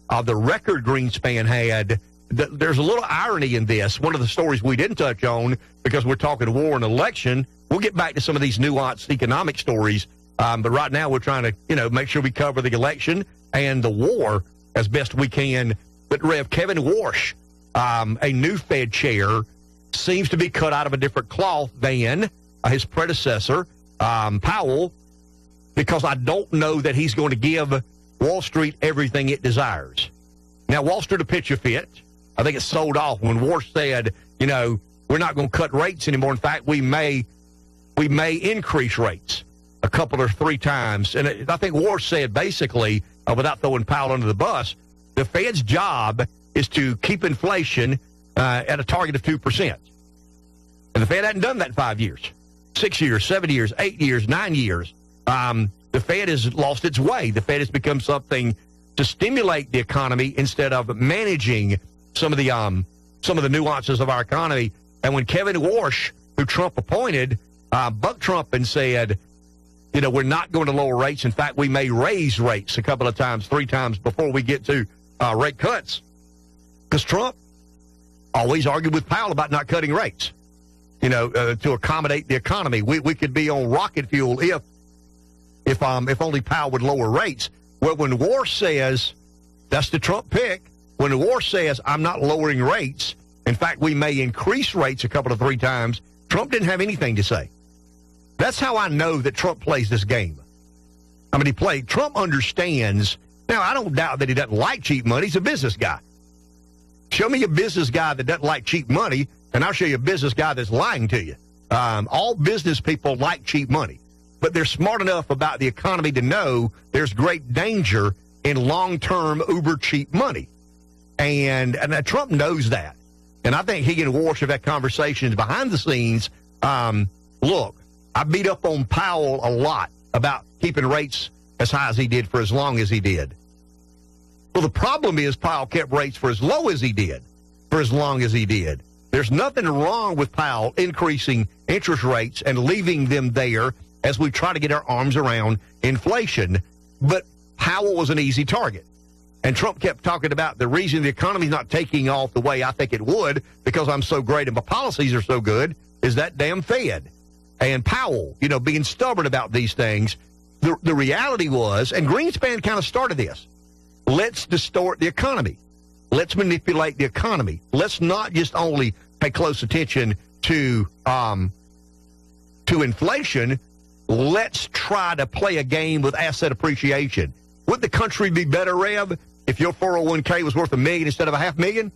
the record Greenspan had. There's a little irony in this. One of the stories we didn't touch on, because we're talking war and election, we'll get back to some of these nuanced economic stories. But right now we're trying to, make sure we cover the election and the war as best we can. But Rev, Kevin Warsh, a new Fed chair, seems to be cut out of a different cloth than his predecessor, Powell, because I don't know that he's going to give Wall Street everything it desires. Now, Wall Street will pitch a fit. I think it's sold off when Warsh said, we're not going to cut rates anymore. In fact, we may increase rates a couple or three times. And I think Warsh said basically, without throwing Powell under the bus, the Fed's job is to keep inflation at a target of 2%. And the Fed hadn't done that in 5 years, 6 years, 7 years, 8 years, 9 years. The Fed has lost its way. The Fed has become something to stimulate the economy instead of managing some of the nuances of our economy. And when Kevin Warsh, who Trump appointed, bucked Trump and said, we're not going to lower rates. In fact, we may raise rates a couple of times, 3 times before we get to rate cuts. Because Trump always argued with Powell about not cutting rates, to accommodate the economy. We could be on rocket fuel if only Powell would lower rates. Well, when Warsh says, that's the Trump pick, when Warsh says, I'm not lowering rates, in fact, we may increase rates a couple of 3 times, Trump didn't have anything to say. That's how I know that Trump plays this game. Trump understands. Now, I don't doubt that he doesn't like cheap money. He's a business guy. Show me a business guy that doesn't like cheap money, and I'll show you a business guy that's lying to you. All business people like cheap money, but they're smart enough about the economy to know there's great danger in long-term uber cheap money. And Trump knows that. And I think he and Warsh have had conversations behind the scenes. Look, I beat up on Powell a lot about keeping rates as high as he did for as long as he did. Well, the problem is Powell kept rates for as low as he did, for as long as he did. There's nothing wrong with Powell increasing interest rates and leaving them there as we try to get our arms around inflation. But Powell was an easy target. And Trump kept talking about the reason the economy's not taking off the way I think it would, because I'm so great and my policies are so good, is that damn Fed. And Powell, being stubborn about these things. The reality was, and Greenspan kind of started this, let's distort the economy. Let's manipulate the economy. Let's not just only pay close attention to inflation. Let's try to play a game with asset appreciation. Would the country be better, Rev, if your 401k was worth $1 million instead of $500,000?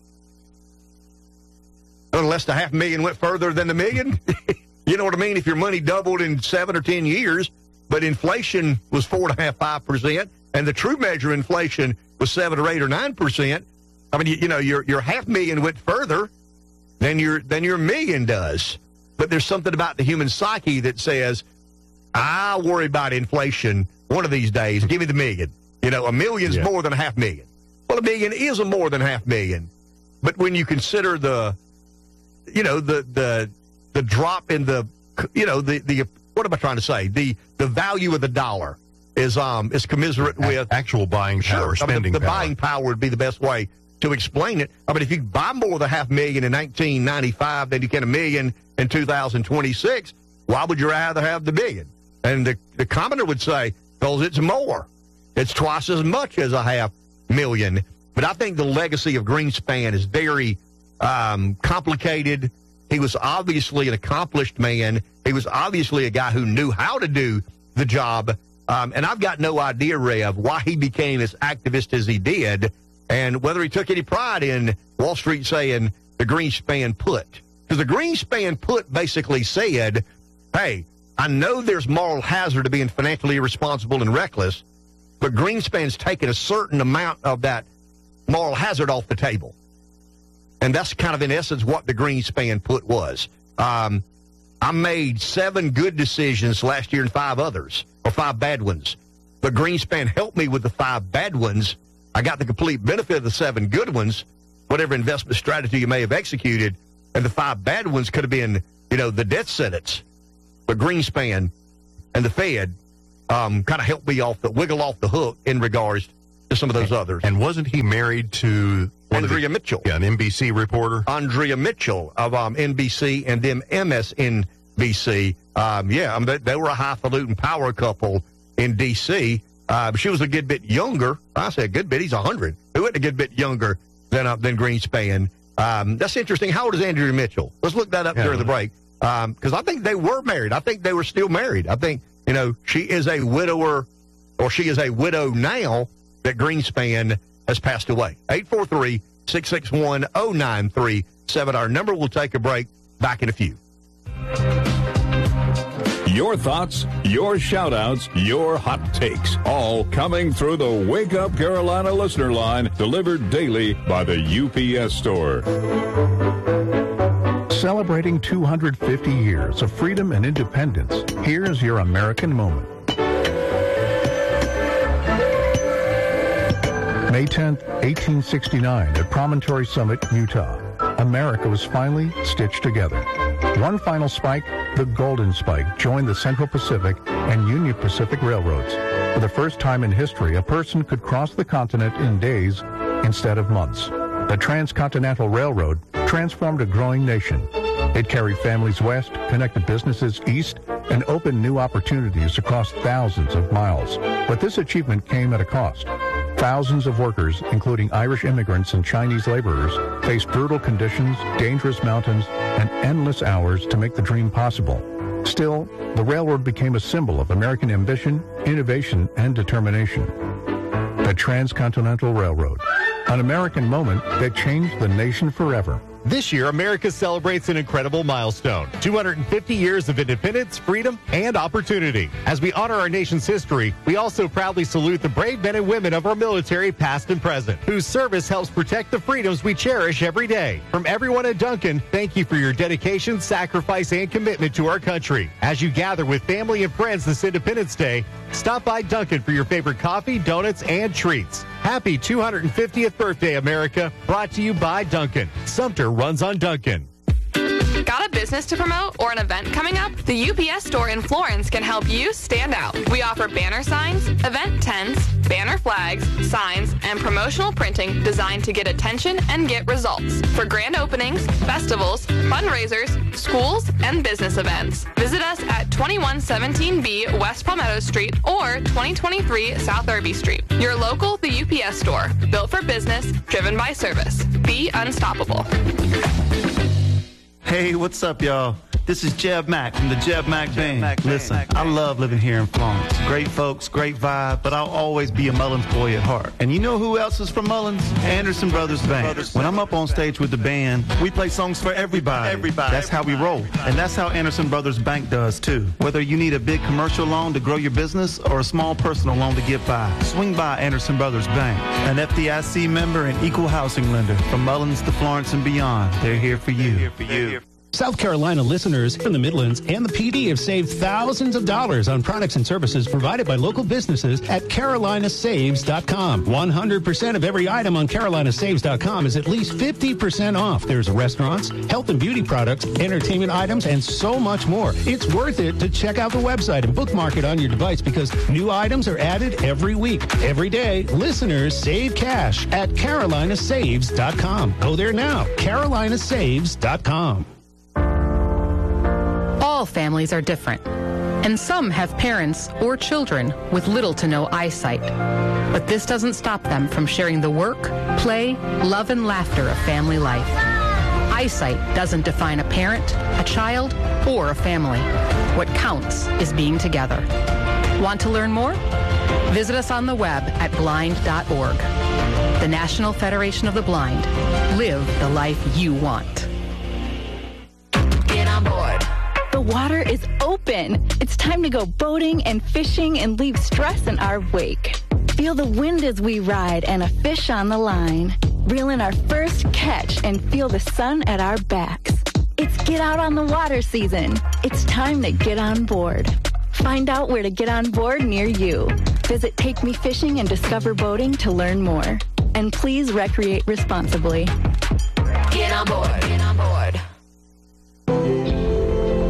Unless the $500,000 went further than the $1 million? You know what I mean? If your money doubled in 7 or 10 years, but inflation was 4.5%, 5%, and the true measure inflation was 7 or 8 or 9%. Your $500,000 went further than your $1 million does. But there's something about the human psyche that says, I worry about inflation one of these days. Give me the $1 million. $1 million's more than $500,000. Well, $1 million is more than $500,000. But when you consider the drop in what am I trying to say? The value of the dollar is commiserate with actual buying power, spending the power. Buying power would be the best way to explain it. If you buy more than $500,000 in 1995 than you can $1 million in 2026, why would you rather have the $1 billion? And the commenter would say, because it's more. It's twice as much as a $500,000. But I think the legacy of Greenspan is very complicated. He was obviously an accomplished man. He was obviously a guy who knew how to do the job. And I've got no idea, Rev, why he became as activist as he did, and whether he took any pride in Wall Street saying the Greenspan put. Because the Greenspan put basically said, hey, I know there's moral hazard to being financially irresponsible and reckless, but Greenspan's taken a certain amount of that moral hazard off the table. And that's kind of, in essence, what the Greenspan put was. I made 7 good decisions last year and 5 others, or 5 bad ones. But Greenspan helped me with the 5 bad ones. I got the complete benefit of the 7 good ones, whatever investment strategy you may have executed. And the 5 bad ones could have been, the death sentence. But Greenspan and the Fed kind of helped me wiggle off the hook in regards to some of those others. And wasn't he married to Andrea Mitchell? Yeah, an NBC reporter. Andrea Mitchell of NBC and then MSNBC. They were a highfalutin power couple in D.C. She was a good bit younger. I say a good bit. He's 100. Who wasn't a good bit younger than Greenspan? That's interesting. How old is Andrea Mitchell? Let's look that up during the break. Because I think they were married. I think they were still married. I think, she is a widower, or she is a widow now that Greenspan has passed away. 843-661-0937. Our number. Will take a break. Back in a few. Your thoughts, your shout-outs, your hot takes, all coming through the Wake Up Carolina listener line, delivered daily by the UPS Store. Celebrating 250 years of freedom and independence, here's your American moment. May 10th, 1869, at Promontory Summit, Utah, America was finally stitched together. One final spike, the Golden Spike, joined the Central Pacific and Union Pacific Railroads. For the first time in history, a person could cross the continent in days instead of months. The Transcontinental Railroad transformed a growing nation. It carried families west, connected businesses east, and opened new opportunities across thousands of miles. But this achievement came at a cost. Thousands of workers, including Irish immigrants and Chinese laborers, faced brutal conditions, dangerous mountains, and endless hours to make the dream possible. Still, the railroad became a symbol of American ambition, innovation, and determination. The Transcontinental Railroad, an American moment that changed the nation forever. This year, America celebrates an incredible milestone, 250 years of independence, freedom, and opportunity. As we honor our nation's history, we also proudly salute the brave men and women of our military, past and present, whose service helps protect the freedoms we cherish every day. From everyone at Duncan, thank you for your dedication, sacrifice, and commitment to our country. As you gather with family and friends this Independence Day, stop by Duncan for your favorite coffee, donuts, and treats. Happy 250th birthday, America. Brought to you by Duncan. Sumter runs on Duncan. Got a business to promote or an event coming up? The UPS Store in Florence can help you stand out. We offer banner signs, event tents, banner flags, signs, and promotional printing designed to get attention and get results for grand openings, festivals, fundraisers, schools, and business events. Visit us at 2117B West Palmetto Street or 2023 South Irby Street. Your local The UPS Store, built for business, driven by service. Be unstoppable. Hey, what's up, y'all? This is Jeb Mack from the Jeb Mack Band. Listen, I love living here in Florence. Great folks, great vibe, but I'll always be a Mullins boy at heart. And you know who else is from Mullins? Anderson Brothers Band. When I'm up on stage with the band, we play songs for everybody. That's how we roll. And that's how Anderson Brothers Bank does, too. Whether you need a big commercial loan to grow your business or a small personal loan to get by, swing by Anderson Brothers Bank. An FDIC member and equal housing lender. From Mullins to Florence and beyond, they're here for you. South Carolina listeners from the Midlands and the PD have saved thousands of dollars on products and services provided by local businesses at carolinasaves.com. 100% of every item on carolinasaves.com is at least 50% off. There's restaurants, health and beauty products, entertainment items, and so much more. It's worth it to check out the website and bookmark it on your device because new items are added every week. Every day, listeners save cash at carolinasaves.com. Go there now, carolinasaves.com. All families are different, and some have parents or children with little to no eyesight. But this doesn't stop them from sharing the work, play, love, and laughter of family life. Eyesight doesn't define a parent, a child, or a family. What counts is being together. Want to learn more? Visit us on the web at blind.org. The National Federation of the Blind. Live the life you want. Get on board. The water is open. It's time to go boating and fishing and leave stress in our wake. Feel the wind as we ride and a fish on the line. Reel in our first catch and feel the sun at our backs. It's get out on the water season. It's time to get on board. Find out where to get on board near you. Visit Take Me Fishing and Discover Boating to learn more. And please recreate responsibly. Get on board. Get on board.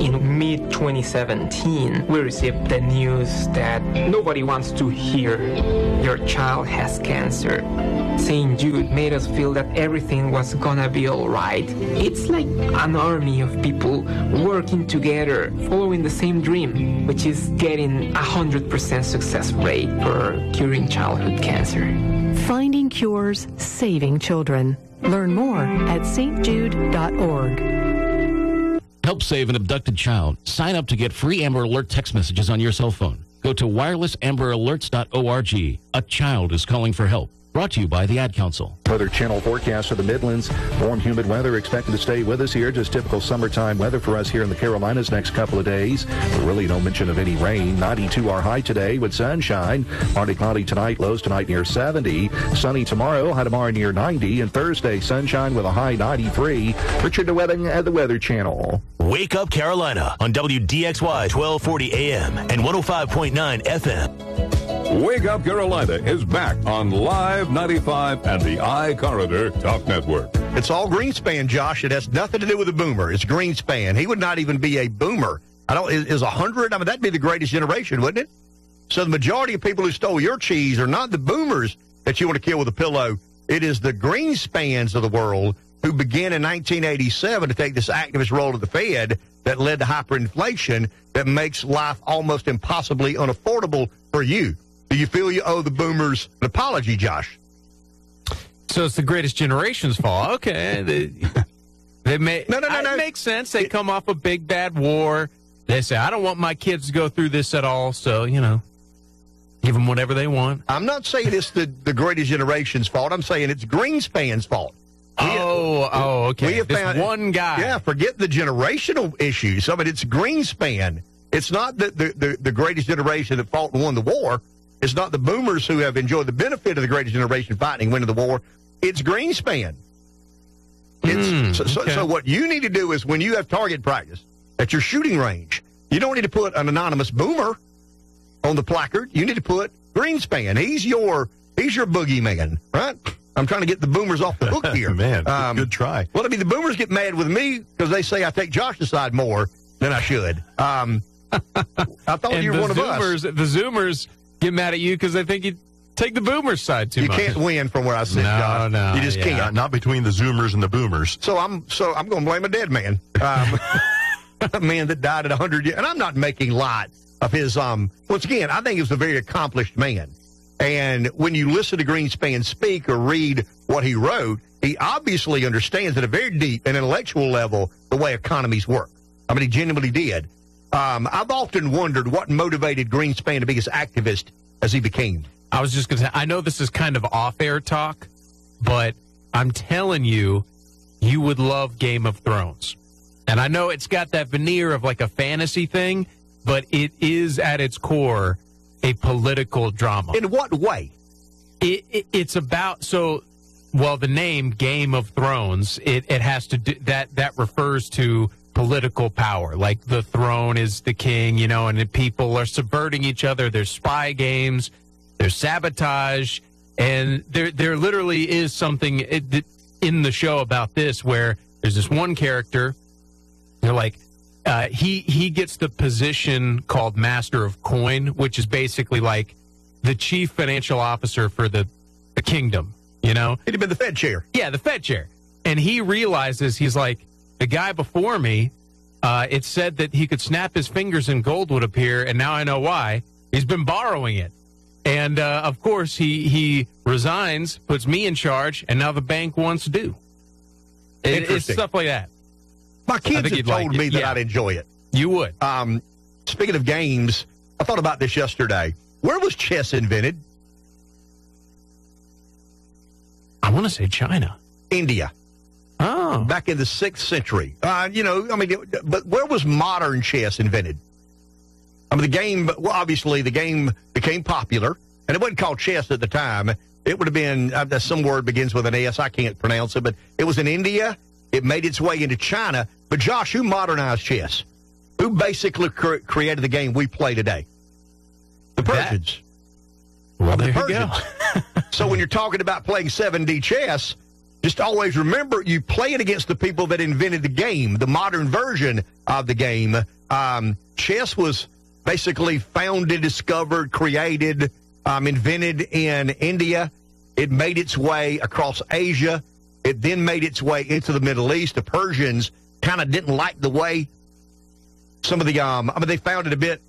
mid-2017, we received the news that nobody wants to hear your child has cancer. St. Jude made us feel that everything was gonna be alright. It's like an army of people working together, following the same dream, which is getting 100% success rate for curing childhood cancer. Finding cures, saving children. Learn more at stjude.org. Help save an abducted child. Sign up to get free Amber Alert text messages on your cell phone. Go to wirelessamberalerts.org. A child is calling for help. Brought to you by the Ad Council. Weather Channel forecast for the Midlands. Warm, humid weather expected to stay with us here. Just typical summertime weather for us here in the Carolinas next couple of days. Really no mention of any rain. 92 our high today with sunshine. Partly cloudy tonight. Lows tonight near 70. Sunny tomorrow. High tomorrow near 90. And Thursday, sunshine with a high 93. Richard DeWebbing at the Weather Channel. Wake Up Carolina on WDXY 1240 AM and 105.9 FM. Wake Up Carolina is back on Live 95 and the iCorridor Talk Network. It's all Greenspan, Josh. It has nothing to do with a boomer. It's Greenspan. He would not even be a boomer. Is 100? I mean, that'd be the greatest generation, wouldn't it? So the majority of people who stole your cheese are not the boomers that you want to kill with a pillow. It is the Greenspans of the world who began in 1987 to take this activist role at the Fed that led to hyperinflation that makes life almost impossibly unaffordable for you. Do you feel you owe the boomers an apology, Josh? So it's the greatest generation's fault. Okay. They may, No. It makes sense. They come off a big, bad war. They say, I don't want my kids to go through this at all. So, give them whatever they want. I'm not saying it's the greatest generation's fault. I'm saying it's Greenspan's fault. Okay. We have this found one guy. Yeah, forget the generational issues. I mean, it's Greenspan. It's not the greatest generation that fought and won the war. It's not the boomers who have enjoyed the benefit of the greatest generation fighting and winning the war. It's Greenspan. So what you need to do is when you have target practice at your shooting range, you don't need to put an anonymous boomer on the placard. You need to put Greenspan. He's your boogeyman, right? I'm trying to get the boomers off the hook here. Man, good try. Well, the boomers get mad with me because they say I take Josh's side more than I should. I thought you were one of us. The Zoomers get mad at you because they think you take the boomer side too much. You can't win from where I sit, Josh. No. You just can't. Not between the Zoomers and the boomers. So I'm going to blame a dead man. A man that died at 100 years. And I'm not making light of his, once again, I think he was a very accomplished man. And when you listen to Greenspan speak or read what he wrote, he obviously understands at a very deep and intellectual level the way economies work. I mean, he genuinely did. I've often wondered what motivated Greenspan to be as activist as he became. I was just going to say, I know this is kind of off-air talk, but I'm telling you, you would love Game of Thrones. And I know it's got that veneer of like a fantasy thing, but it is at its core a political drama. In what way? It's about, the name Game of Thrones, it has to do, that refers to political power. Like the throne is the king, and the people are subverting each other. There's spy games, there's sabotage, and there literally is something in the show about this where there's this one character, they're like, he gets the position called Master of Coin, which is basically like the chief financial officer for the kingdom, He'd have been the Fed chair. Yeah, the Fed chair. And he realizes, he's like, the guy before me, it said that he could snap his fingers and gold would appear, and now I know why. He's been borrowing it. And, of course, he resigns, puts me in charge, and now the bank wants due. It's stuff like that. My kids have told me that I'd enjoy it. You would. Speaking of games, I thought about this yesterday. Where was chess invented? I want to say China. India. Oh. Back in the 6th century. But where was modern chess invented? I mean, obviously the game became popular, and it wasn't called chess at the time. It would have been, some word begins with an S, I can't pronounce it, but it was in India. It made its way into China. But Josh, who modernized chess? Who basically created the game we play today? The Persians. Well, there you go. So when you're talking about playing 7D chess, just always remember you play it against the people that invented the game, the modern version of the game. chess was basically founded, discovered, created, invented in India. It made its way across Asia. It then made its way into the Middle East. The Persians kind of didn't like the way some of the, they found it a bit.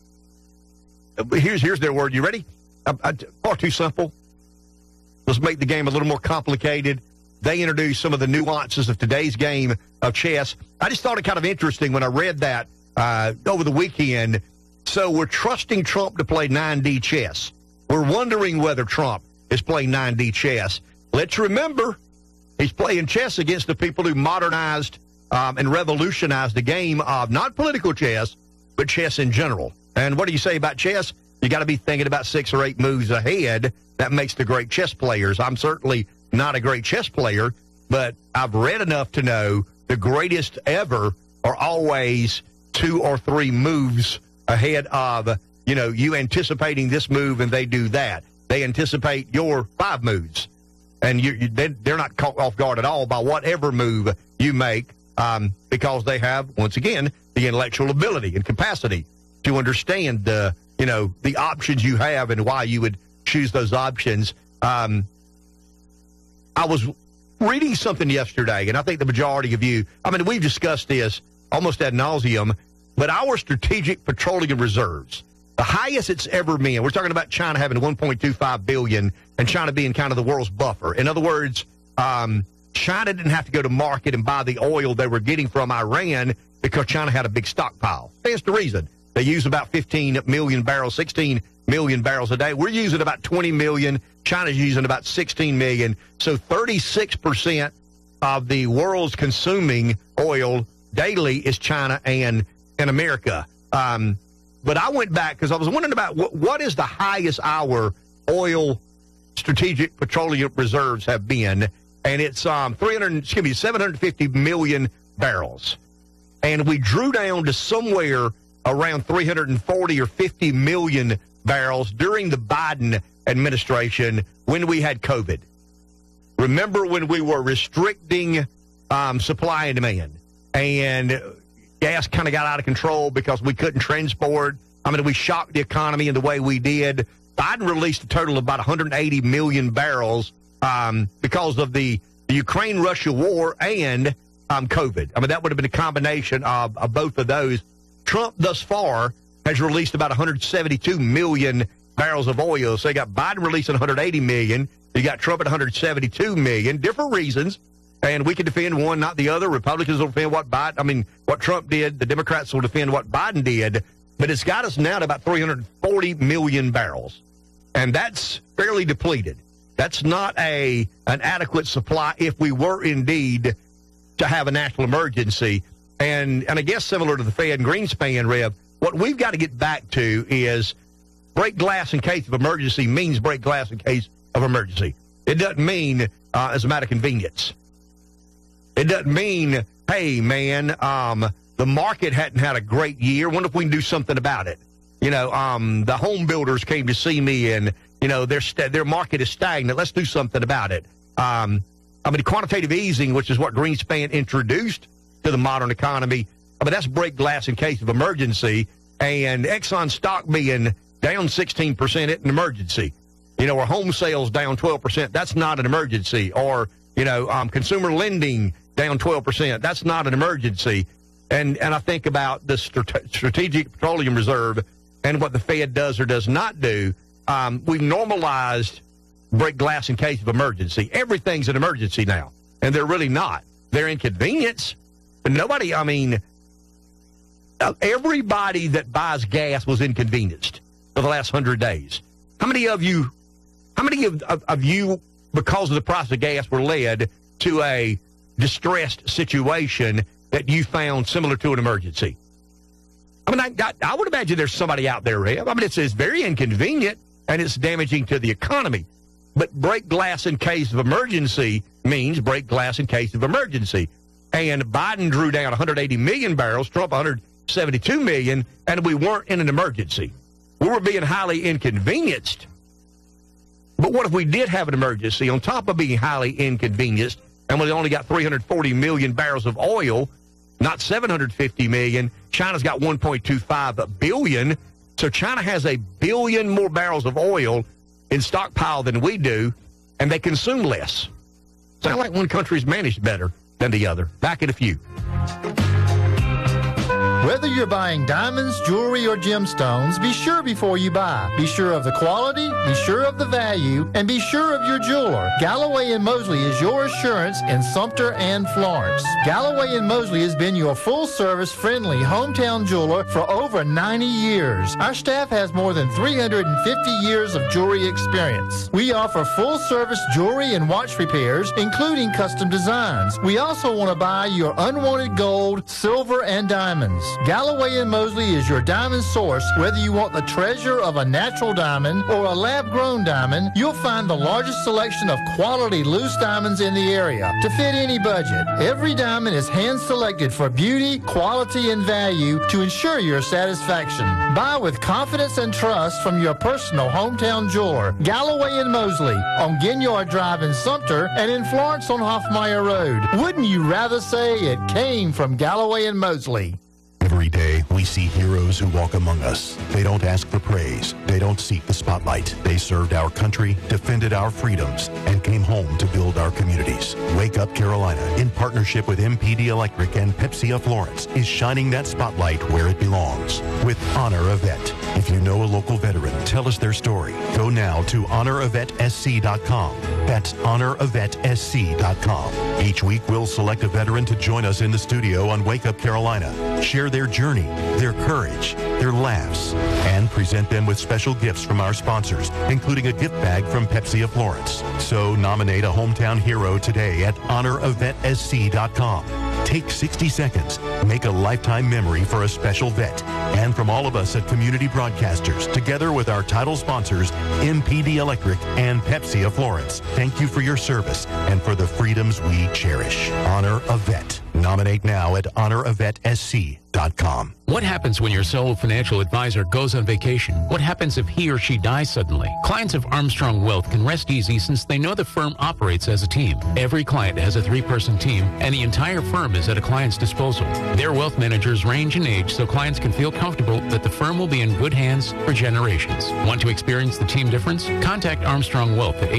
Here's their word. You ready? Far too simple. Let's make the game a little more complicated. They introduced some of the nuances of today's game of chess. I just thought it kind of interesting when I read that over the weekend. So we're trusting Trump to play 9D chess. We're wondering whether Trump is playing 9D chess. Let's remember, he's playing chess against the people who modernized and revolutionized the game of not political chess, but chess in general. And what do you say about chess? You got to be thinking about 6 or 8 moves ahead. That makes the great chess players. I'm certainly not a great chess player, but I've read enough to know the greatest ever are always 2 or 3 moves ahead of, you anticipating this move and they do that. They anticipate your 5 moves, and they're not caught off guard at all by whatever move you make because they have, once again, the intellectual ability and capacity to understand the options you have and why you would choose those options. I was reading something yesterday, and I think the majority of you, we've discussed this almost ad nauseum, but our strategic petroleum reserves, the highest it's ever been. We're talking about China having 1.25 billion and China being kind of the world's buffer. In other words, China didn't have to go to market and buy the oil they were getting from Iran because China had a big stockpile. That's the reason. They use about 15 million barrels, 16 million barrels a day. We're using about 20 million. China's using about 16 million. So 36% of the world's consuming oil daily is China and America. But I went back because I was wondering about what is the highest our oil strategic petroleum reserves have been. And it's 750 million barrels. And we drew down to somewhere around 340 or 50 million barrels during the Biden administration when we had COVID. Remember when we were restricting supply and demand, and gas kind of got out of control because we couldn't transport. We shocked the economy in the way we did. Biden released a total of about 180 million barrels because of the Ukraine-Russia war and COVID. That would have been a combination of both of those. Trump thus far has released about 172 million barrels of oil. So you got Biden releasing 180 million. You got Trump at 172 million. Different reasons. And we can defend one, not the other. Republicans will defend what Trump did. The Democrats will defend what Biden did. But it's got us now to about 340 million barrels. And that's fairly depleted. That's not an adequate supply if we were indeed to have a national emergency. And I guess similar to the Fed and Greenspan, Rev, what we've got to get back to is break glass in case of emergency means break glass in case of emergency. It doesn't mean as a matter of convenience. It doesn't mean, hey, man, the market hadn't had a great year. Wonder if we can do something about it. The home builders came to see me and, their market is stagnant. Let's do something about it. Quantitative easing, which is what Greenspan introduced to the modern economy, that's break glass in case of emergency. And Exxon stock being down 16% isn't an emergency. Or home sales down 12%, that's not an emergency. Or, consumer lending down 12%, that's not an emergency. And I think about the strategic petroleum reserve and what the Fed does or does not do. We've normalized break glass in case of emergency. Everything's an emergency now, and they're really not. They're inconvenience. But nobody, everybody that buys gas was inconvenienced for the last 100 days. How many of you, because of the price of gas, were led to a distressed situation that you found similar to an emergency? I would imagine there's somebody out there, Rev. It's very inconvenient, and it's damaging to the economy. But break glass in case of emergency means break glass in case of emergency. And Biden drew down 180 million barrels, Trump 172 million, and we weren't in an emergency. We were being highly inconvenienced. But what if we did have an emergency on top of being highly inconvenienced, and we only got 340 million barrels of oil? not 750 million. China's got 1.25 billion. So China has 1 billion more barrels of oil in stockpile than we do, and they consume less. Sound like one country's managed better than the other. Back in a few. Whether you're buying diamonds, jewelry, or gemstones, be sure before you buy. Be sure of the quality, be sure of the value, and be sure of your jeweler. Galloway & Mosley is your assurance in Sumter and Florence. Galloway & Mosley has been your full-service, friendly hometown jeweler for over 90 years. Our staff has more than 350 years of jewelry experience. We offer full-service jewelry and watch repairs, including custom designs. We also want to buy your unwanted gold, silver, and diamonds. Galloway & Mosley is your diamond source. Whether you want the treasure of a natural diamond or a lab-grown diamond, you'll find the largest selection of quality loose diamonds in the area to fit any budget. Every diamond is hand-selected for beauty, quality, and value to ensure your satisfaction. Buy with confidence and trust from your personal hometown jeweler, Galloway & Mosley, on Ginyard Drive in Sumter and in Florence on Hoffmeyer Road. Wouldn't you rather say it came from Galloway & Mosley? Every day, we see heroes who walk among us. They don't ask for praise. They don't seek the spotlight. They served our country, defended our freedoms, and came home to build our communities. Wake Up Carolina, in partnership with MPD Electric and Pepsi of Florence, is shining that spotlight where it belongs with Honor a Vet. If you know a local veteran, tell us theravetsc.com. Go now to honoravetSC.com. That's honoravetSC.com. Each week, we'll select a veteran to join us in the studio on Wake Up Carolina. Share their journey, their courage, their laughs, and present them with special gifts from our sponsors, including a gift bag from Pepsi of Florence. So nominate a hometown hero today at honoravetSC.com. Take 60 seconds. Make a lifetime memory for a special vet. And from all of us at Community Broadcasters, together with our title sponsors, MPD Electric and Pepsi of Florence, thank you for your service and for the freedoms we cherish. Honor a Vet. Nominate now at honoravetSC.com. What happens when your sole financial advisor goes on vacation? What happens if he or she dies suddenly? Clients of Armstrong Wealth can rest easy since they know the firm operates as a team. Every client has a 3-person team, and the entire firm is at a client's disposal. Their wealth managers range in age so clients can feel comfortable that the firm will be in good hands for generations. Want to experience the team difference? Contact Armstrong Wealth at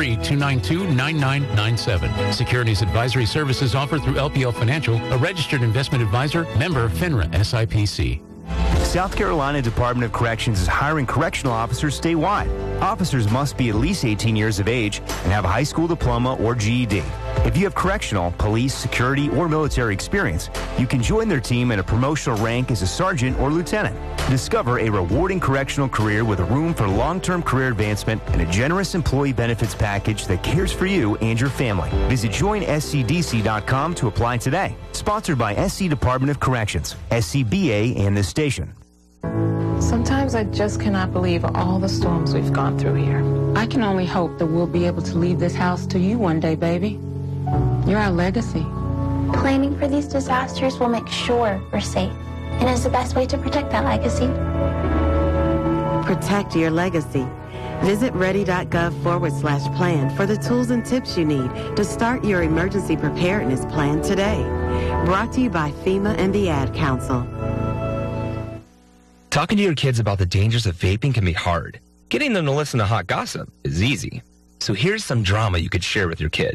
843-292-9997. Securities advisory services offered through LPL Financial, a registered investment advisor, member FINRA SIPC. South Carolina Department of Corrections is hiring correctional officers statewide. Officers must be at least 18 years of age and have a high school diploma or GED. If you have correctional, police, security, or military experience, you can join their team at a promotional rank as a sergeant or lieutenant. Discover a rewarding correctional career with a room for long-term career advancement and a generous employee benefits package that cares for you and your family. Visit joinscdc.com to apply today. Sponsored by SC Department of Corrections, SCBA, and this station. Sometimes I just cannot believe all the storms we've gone through here. I can only hope that we'll be able to leave this house to you one day, baby. You're our legacy. Planning for these disasters will make sure we're safe, and is the best way to protect that legacy. Protect your legacy. Visit ready.gov/plan for the tools and tips you need to start your emergency preparedness plan today. Brought to you by FEMA and the Ad Council. Talking to your kids about the dangers of vaping can be hard. Getting them to listen to hot gossip is easy. So here's some drama you could share with your kid.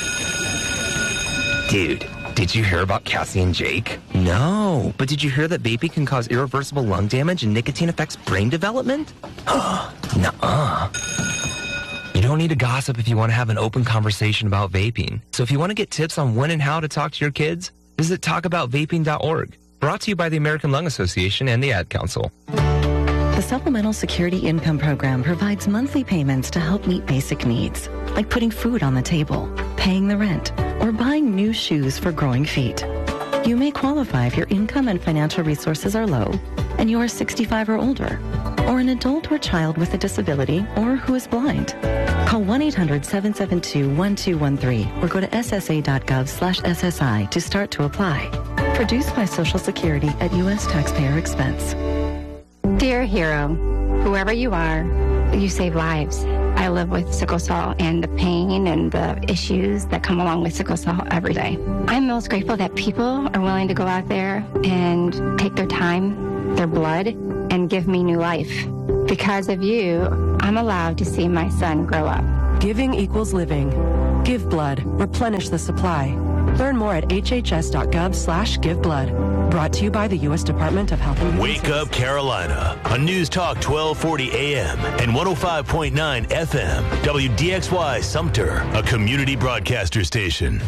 Dude, did you hear about Cassie and Jake? No, but did you hear that vaping can cause irreversible lung damage and nicotine affects brain development? Nuh-uh. You don't need to gossip if you want to have an open conversation about vaping. So if you want to get tips on when and how to talk to your kids, visit talkaboutvaping.org. Brought to you by the American Lung Association and the Ad Council. The Supplemental Security Income Program provides monthly payments to help meet basic needs, like putting food on the table, paying the rent, or buying new shoes for growing feet. You may qualify if your income and financial resources are low, and you are 65 or older, or an adult or child with a disability, or who is blind. Call 1-800-772-1213 or go to ssa.gov/SSI to start to apply. Produced by Social Security at U.S. taxpayer expense. Dear hero, whoever you are, you save lives. I live with sickle cell and the pain and the issues that come along with sickle cell every day. I'm most grateful that people are willing to go out there and take their time, their blood, and give me new life. Because of you, I'm allowed to see my son grow up. Giving equals living. Give blood. Replenish the supply. Learn more at hhs.gov/giveblood. Brought to you by the U.S. Department of Health and Human Wake Up Carolina on News Talk 1240 AM and 105.9 FM. WDXY Sumter, a community broadcaster station.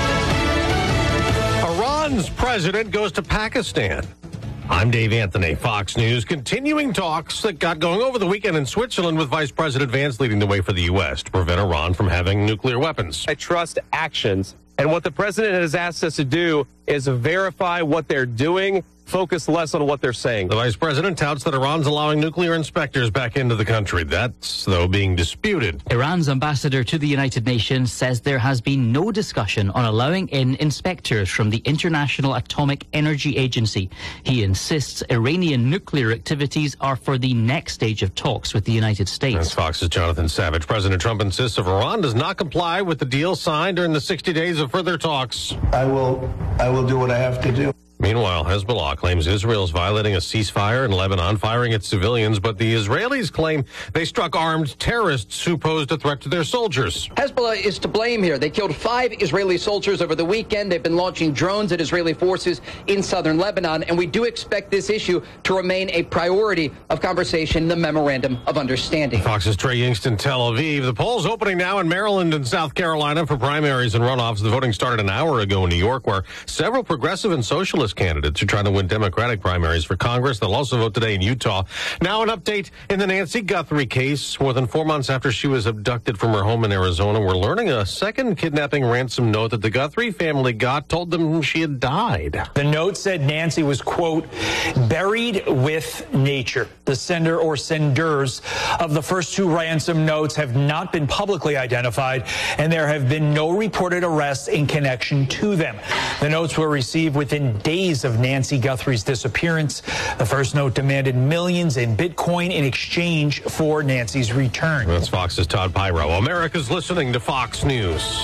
Iran's president goes to Pakistan. I'm Dave Anthony, Fox News, continuing talks that got going over the weekend in Switzerland with Vice President Vance leading the way for the U.S. to prevent Iran from having nuclear weapons. I trust actions. And what the president has asked us to do is verify what they're doing, focus less on what they're saying. The vice president touts that Iran's allowing nuclear inspectors back into the country. That's, though, being disputed. Iran's ambassador to the United Nations says there has been no discussion on allowing in inspectors from the International Atomic Energy Agency. He insists Iranian nuclear activities are for the next stage of talks with the United States. That's Fox's Jonathan Savage. President Trump insists if Iran does not comply with the deal signed during the 60 days of further talks, I will do what I have to do. Meanwhile, Hezbollah claims Israel is violating a ceasefire in Lebanon, firing at civilians, but the Israelis claim they struck armed terrorists who posed a threat to their soldiers. Hezbollah is to blame here. They killed 5 Israeli soldiers over the weekend. They've been launching drones at Israeli forces in southern Lebanon, and we do expect this issue to remain a priority of conversation in the Memorandum of Understanding. Fox's Trey Yingst, Tel Aviv. The polls opening now in Maryland and South Carolina for primaries and runoffs. The voting started an hour ago in New York, where several progressive and socialist candidates are trying to win Democratic primaries for Congress. They'll also vote today in Utah. Now an update in the Nancy Guthrie case. More than 4 months after she was abducted from her home in Arizona, we're learning a second kidnapping ransom note that the Guthrie family got told them she had died. The note said Nancy was, quote, buried with nature. The sender or senders of the first 2 ransom notes have not been publicly identified, and there have been no reported arrests in connection to them. The notes were received within days of Nancy Guthrie's disappearance. The first note demanded millions in Bitcoin in exchange for Nancy's return. That's Fox's Todd Pyro. America's listening to Fox News.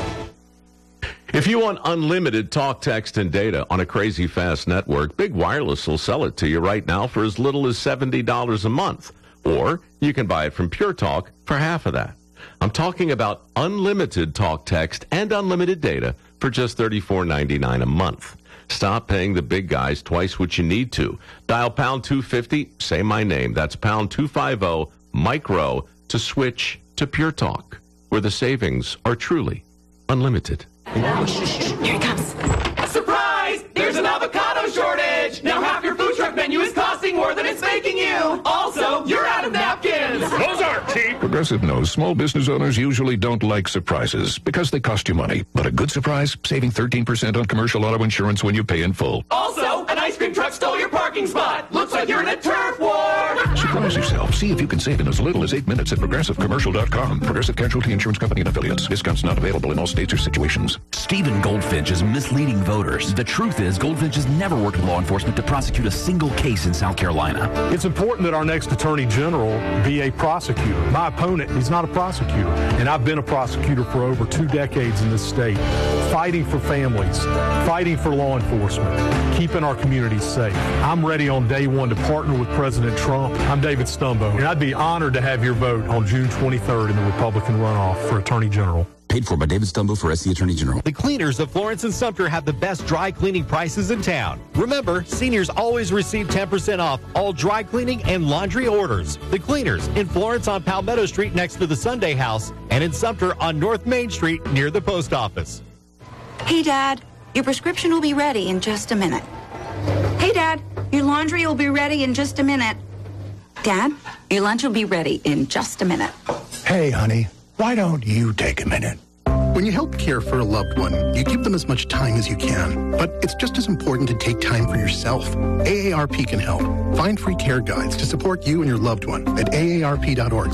If you want unlimited talk, text, and data on a crazy fast network, Big Wireless will sell it to you right now for as little as $70 a month. Or you can buy it from Pure Talk for half of that. I'm talking about unlimited talk, text, and unlimited data for just $34.99 a month. Stop paying the big guys twice what you need to. Dial pound 250, say my name. That's pound 250, micro, to switch to Pure Talk, where the savings are truly unlimited. Here he comes. Surprise! There's an avocado shortage! Now half your food truck menu is costing more than it's making you! Also, you're out of napkins! Those aren't cheap! Progressive knows small business owners usually don't like surprises because they cost you money. But a good surprise, saving 13% on commercial auto insurance when you pay in full. Also, an ice cream truck stole your parking spot! Looks like you're in a turf war! Surprise yourself. See if you can save in as little as 8 minutes at ProgressiveCommercial.com. Progressive Casualty Insurance Company and Affiliates. Discounts not available in all states or situations. Stephen Goldfinch is misleading voters. The truth is, Goldfinch has never worked with law enforcement to prosecute a single case in South Carolina. It's important that our next Attorney General be a prosecutor. My opponent, he's not a prosecutor. And I've been a prosecutor for over 2 decades in this state, fighting for families, fighting for law enforcement, keeping our communities safe. I'm ready on day one to partner with President Trump. I'm David Stumbo, and I'd be honored to have your vote on June 23rd in the Republican runoff for Attorney General. Paid for by David Stumbo for SC Attorney General. The cleaners of Florence and Sumter have the best dry cleaning prices in town. Remember, seniors always receive 10% off all dry cleaning and laundry orders. The cleaners in Florence on Palmetto Street next to the Sunday House, and in Sumter on North Main Street near the post office. Hey, Dad, your prescription will be ready in just a minute. Hey, Dad, your laundry will be ready in just a minute. Dad, your lunch will be ready in just a minute. Hey, honey, why don't you take a minute? When you help care for a loved one, you give them as much time as you can. But it's just as important to take time for yourself. AARP can help. Find free care guides to support you and your loved one at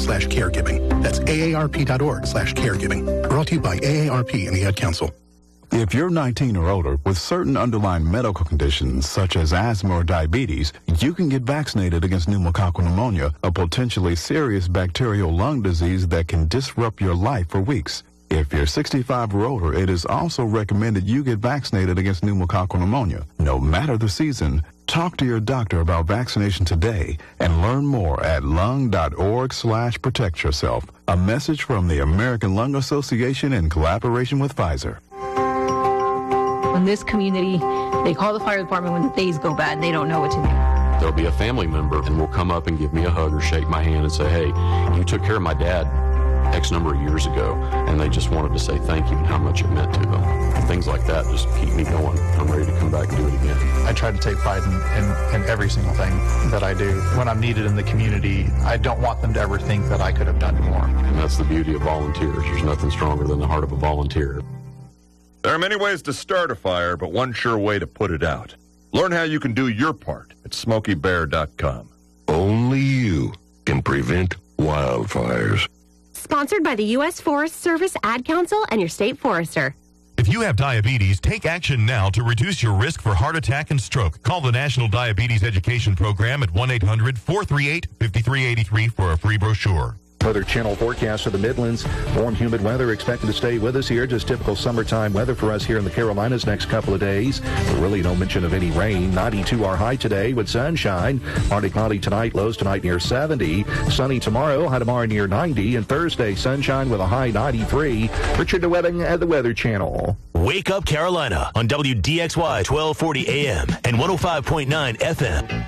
aarp.org/caregiving. That's aarp.org/caregiving. Brought to you by AARP and the Ad Council. The If you're 19 or older with certain underlying medical conditions such as asthma or diabetes, you can get vaccinated against pneumococcal pneumonia, a potentially serious bacterial lung disease that can disrupt your life for weeks. If you're 65 or older, it is also recommended you get vaccinated against pneumococcal pneumonia. No matter the season, talk to your doctor about vaccination today and learn more at lung.org/protect yourself. A message from the American Lung Association in collaboration with Pfizer. In this community, they call the fire department when the days go bad. They don't know what to do. There'll be a family member and will come up and give me a hug or shake my hand and say, hey, you took care of my dad X number of years ago, and they just wanted to say thank you and how much it meant to them. Things like that just keep me going. I'm ready to come back and do it again. I try to take pride in every single thing that I do. When I'm needed in the community, I don't want them to ever think that I could have done more. And that's the beauty of volunteers. There's nothing stronger than the heart of a volunteer. There are many ways to start a fire, but one sure way to put it out. Learn how you can do your part at SmokeyBear.com. Only you can prevent wildfires. Sponsored by the U.S. Forest Service, Ad Council, and your state forester. If you have diabetes, take action now to reduce your risk for heart attack and stroke. Call the National Diabetes Education Program at 1-800-438-5383 for a free brochure. Weather Channel forecast for the Midlands. Warm, humid weather expected to stay with us here. Just typical summertime weather for us here in the Carolinas next couple of days. Really no mention of any rain. 92 our high today with sunshine. Partly cloudy tonight. Lows tonight near 70. Sunny tomorrow. High tomorrow near 90. And Thursday, sunshine with a high 93. Richard DeWebbing at the Weather Channel. Wake Up Carolina on WDXY 1240 AM and 105.9 FM.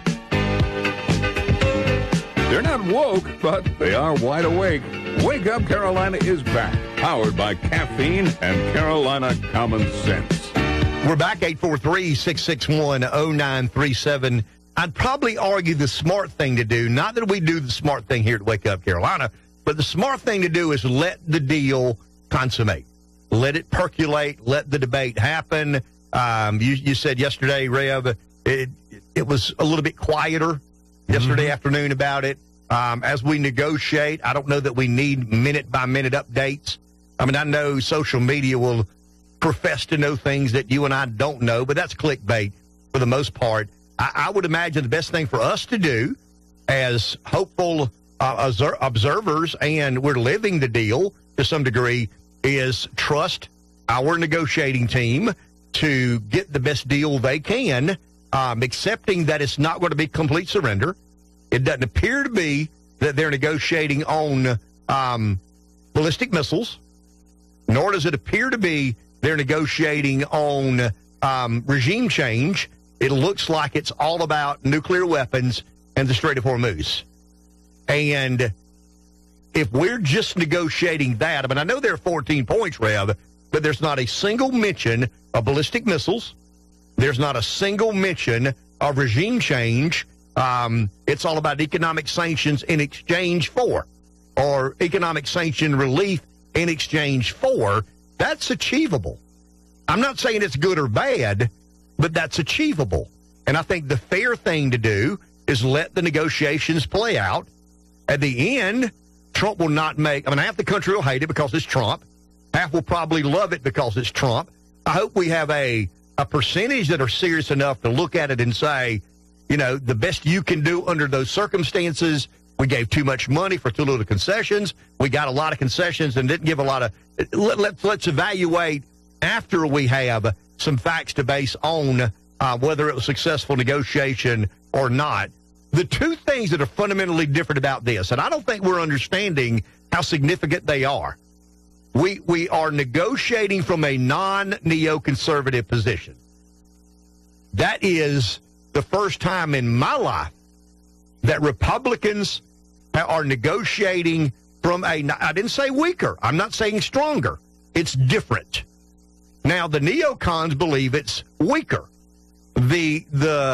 They're not woke, but they are wide awake. Wake Up Carolina is back, powered by caffeine and Carolina Common Sense. We're back, 843-661-0937. I'd probably argue the smart thing to do, not that we do the smart thing here at Wake Up Carolina, but the smart thing to do is let the deal consummate. Let it percolate. Let the debate happen. You said yesterday, Rev, it was a little bit quieter yesterday afternoon about it. As we negotiate, I don't know that we need minute-by-minute updates. I mean, I know social media will profess to know things that you and I don't know, but that's clickbait for the most part. I would imagine the best thing for us to do as hopeful observers, and we're living the deal to some degree, is trust our negotiating team to get the best deal they can, accepting that it's not going to be complete surrender. It doesn't appear to be that they're negotiating on ballistic missiles, nor does it appear to be they're negotiating on regime change. It looks like it's all about nuclear weapons and the Strait of Hormuz. And if we're just negotiating that, I mean, I know there are 14 points, Rev, but there's not a single mention of ballistic missiles. There's not a single mention of regime change. It's all about economic sanctions in exchange for, or economic sanction relief in exchange for. That's achievable. I'm not saying it's good or bad, but that's achievable. And I think the fair thing to do is let the negotiations play out. At the end, Trump will not make, I mean, half the country will hate it because it's Trump. Half will probably love it because it's Trump. I hope we have a percentage that are serious enough to look at it and say, you know, the best you can do under those circumstances. We gave too much money for too little concessions. We got a lot of concessions and didn't give a lot of. Let's evaluate after we have some facts to base on whether it was successful negotiation or not. The two things that are fundamentally different about this, and I don't think we're understanding how significant they are. We are negotiating from a non-neoconservative position. That is the first time in my life that Republicans are negotiating from a, I didn't say weaker, I'm not saying stronger. It's different. Now, the neocons believe it's weaker. The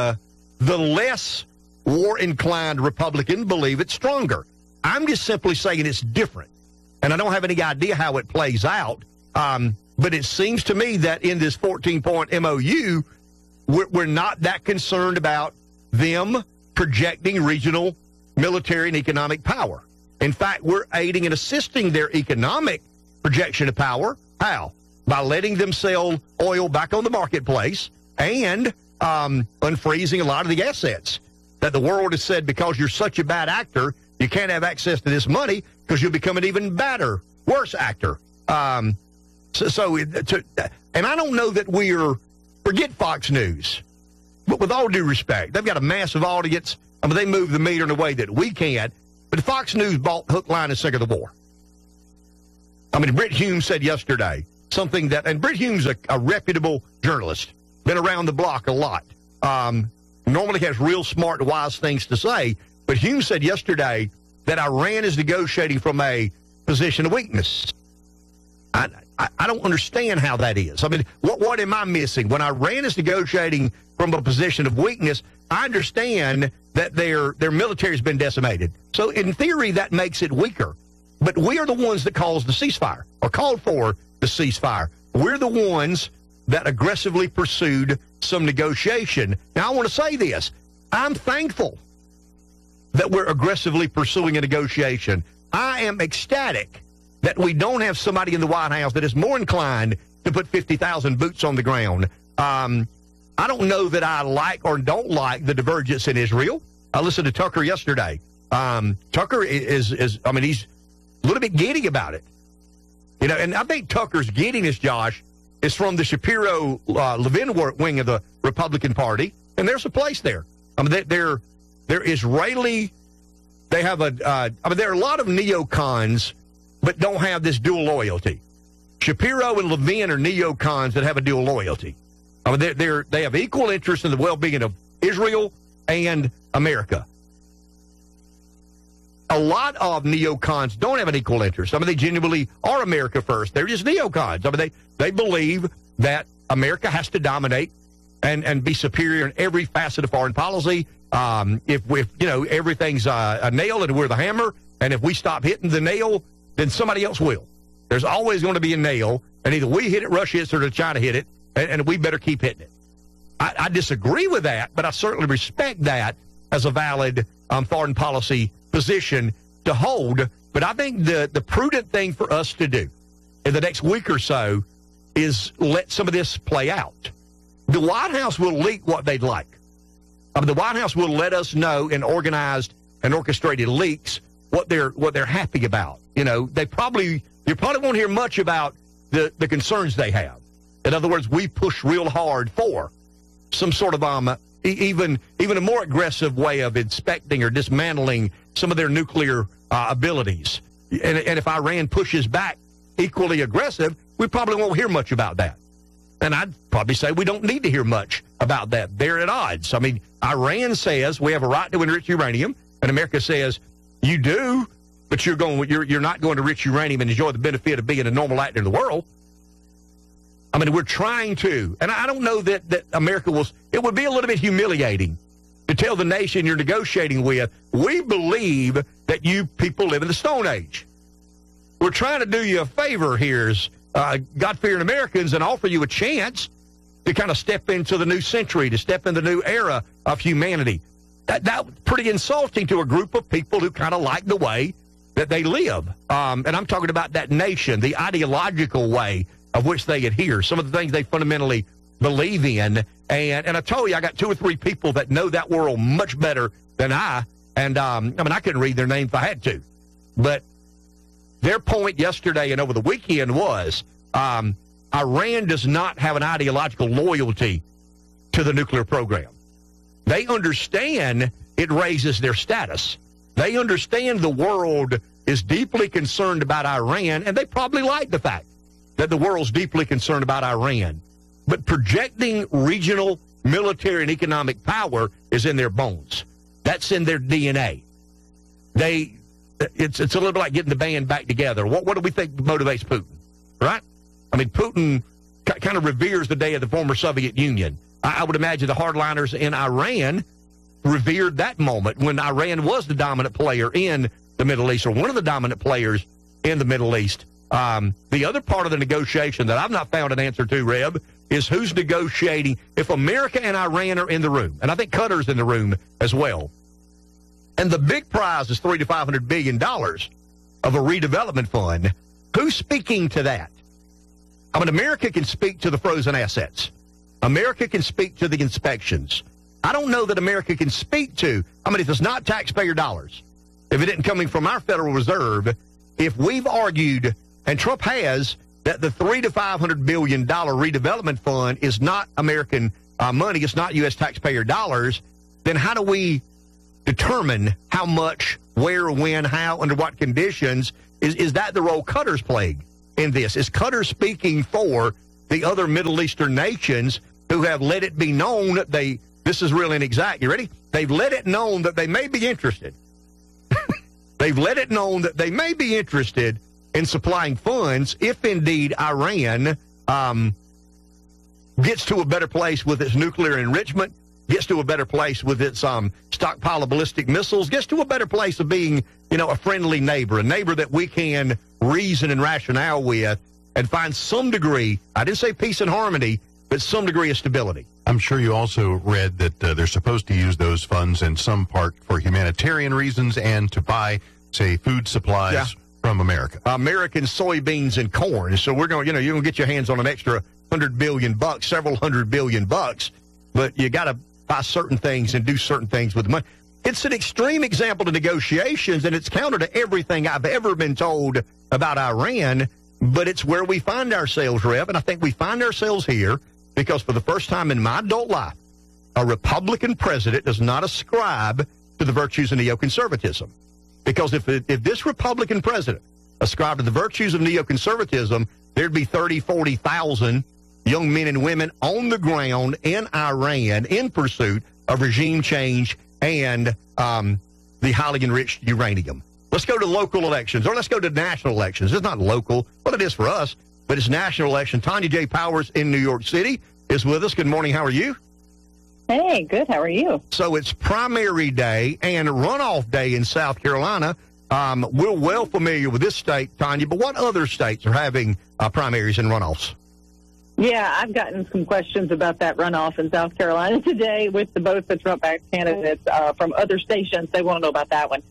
less war-inclined Republicans believe it's stronger. I'm just simply saying it's different. And I don't have any idea how it plays out. But it seems to me that in this 14-point MOU, we're not that concerned about them projecting regional military and economic power. In fact, we're aiding and assisting their economic projection of power. How? by letting them sell oil back on the marketplace and unfreezing a lot of the assets that the world has said, because you're such a bad actor, you can't have access to this money because you'll become an even badder, worse actor. And I don't know that forget Fox News, but with all due respect, they've got a massive audience. I mean, they move the meter in a way that we can't. But Fox News bought hook, line, and sinker the war. I mean, Brit Hume said yesterday something that, and Brit Hume's a reputable journalist, been around the block a lot. Normally has real smart, wise things to say. But Hume said yesterday that Iran is negotiating from a position of weakness. I don't understand how that is. I mean, what am I missing? When Iran is negotiating from a position of weakness, I understand that their military has been decimated. So in theory, that makes it weaker. But we are the ones that caused the ceasefire, or called for the ceasefire. We're the ones that aggressively pursued some negotiation. Now, I want to say this. I'm thankful that we're aggressively pursuing a negotiation. I am ecstatic that we don't have somebody in the White House that is more inclined to put 50,000 boots on the ground. I don't know that I like or don't like the divergence in Israel. I listened to Tucker yesterday. Tucker is he's a little bit giddy about it. You know, and I think Tucker's giddiness, Josh, is from the Shapiro Levin wing of the Republican Party, and there's a place there. I mean, they're Israeli. They have there are a lot of neocons, but don't have this dual loyalty. Shapiro and Levin are neocons that have a dual loyalty. I mean, they have equal interest in the well-being of Israel and America. A lot of neocons don't have an equal interest. I mean, they genuinely are America first. They're just neocons. I mean, they believe that America has to dominate and be superior in every facet of foreign policy. If everything's a nail and we're the hammer, and if we stop hitting the nail, then somebody else will. There's always going to be a nail, and either we hit it, Russia hits it, or China hit it, and we better keep hitting it. I disagree with that, but I certainly respect that as a valid foreign policy position to hold. But I think the prudent thing for us to do in the next week or so is let some of this play out. The White House will leak what they'd like. The White House will let us know in organized and orchestrated leaks what they're happy about. You know, you probably won't hear much about the concerns they have. In other words, we push real hard for some sort of even a more aggressive way of inspecting or dismantling some of their nuclear abilities. And if Iran pushes back equally aggressive, we probably won't hear much about that. And I'd probably say we don't need to hear much about that. They're at odds. I mean, Iran says we have a right to enrich uranium, and America says you do, but you're not going to enrich uranium and enjoy the benefit of being a normal actor in the world. I mean, we're trying to, and I don't know that America will. It would be a little bit humiliating to tell the nation you're negotiating with, we believe that you people live in the Stone Age. We're trying to do you a favor here as God-fearing Americans and offer you a chance to kind of step into the new century, to step in the new era of humanity. That's pretty insulting to a group of people who kind of like the way that they live. And I'm talking about that nation, the ideological way of which they adhere, some of the things they fundamentally believe in. And I told you, I got 2 or 3 people that know that world much better than I. And, I couldn't read their name if I had to. But their point yesterday and over the weekend was Iran does not have an ideological loyalty to the nuclear program. They understand it raises their status. They understand the world is deeply concerned about Iran, and they probably like the fact that the world's deeply concerned about Iran. But projecting regional military and economic power is in their bones. That's in their DNA. It's a little bit like getting the band back together. What do we think motivates Putin, right? I mean, Putin kind of reveres the day of the former Soviet Union. I would imagine the hardliners in Iran revered that moment when Iran was the dominant player in the Middle East, or one of the dominant players in the Middle East. The other part of the negotiation that I've not found an answer to, Reb, is who's negotiating if America and Iran are in the room. And I think Qatar's in the room as well. And the big prize is $300 to $500 billion of a redevelopment fund. Who's speaking to that? I mean, America can speak to the frozen assets. America can speak to the inspections. I don't know that America can speak to, I mean, if it's not taxpayer dollars, if it isn't coming from our Federal Reserve, if we've argued, and Trump has, that the $300 to $500 billion redevelopment fund is not American money, it's not U.S. taxpayer dollars, then how do we determine how much, where, when, how, under what conditions? Is that the role Qatar's playing in this? Is Qatar speaking for the other Middle Eastern nations who have let it be known that this is really inexact? You ready? They've let it known that they may be interested. They've let it known that they may be interested in supplying funds if indeed Iran gets to a better place with its nuclear enrichment, gets to a better place with its stockpile of ballistic missiles, gets to a better place of being, a friendly neighbor, a neighbor that we can reason and rationale with and find some degree, I didn't say peace and harmony, but some degree of stability. I'm sure you also read that they're supposed to use those funds in some part for humanitarian reasons and to buy, say, food supplies from America. American soybeans and corn. So we're going, you're going to get your hands on an extra $100 billion, several $100 billion, but you got to buy certain things and do certain things with the money. It's an extreme example of negotiations, and it's counter to everything I've ever been told about Iran, but it's where we find ourselves, Rev, and I think we find ourselves here because for the first time in my adult life, a Republican president does not ascribe to the virtues of neoconservatism. Because if this Republican president ascribed to the virtues of neoconservatism, there'd be 30, 40,000 young men and women on the ground in Iran in pursuit of regime change and the highly enriched uranium. Let's go to local elections, or let's go to national elections. It's not local. Well, it is for us, but it's national election. Tanya J. Powers in New York City is with us. Good morning. How are you? Hey, good. How are you? So it's primary day and runoff day in South Carolina. We're well familiar with this state, Tanya, but what other states are having primaries and runoffs? Yeah, I've gotten some questions about that runoff in South Carolina today with both the Trump-backed candidates from other stations. They want to know about that one.